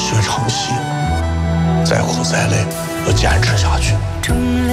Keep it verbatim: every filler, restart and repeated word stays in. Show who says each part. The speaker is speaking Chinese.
Speaker 1: 血成溪，再苦再累，我坚持下去。